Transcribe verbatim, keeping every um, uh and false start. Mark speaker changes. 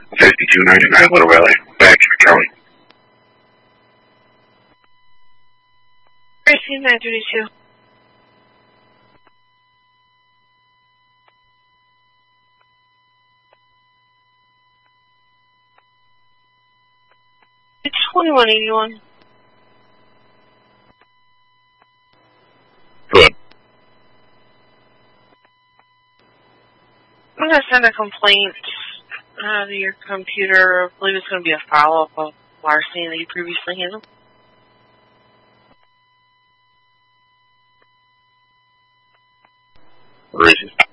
Speaker 1: fifty-two ninety-nine Little Valley, back to Kelly.
Speaker 2: Racing nine thirty-two. It's twenty-one eighty-one.
Speaker 1: Good.
Speaker 2: I'm going to send a complaint uh, to your computer. I believe it's going to be a follow-up of larceny that you previously handled.
Speaker 1: Where is it?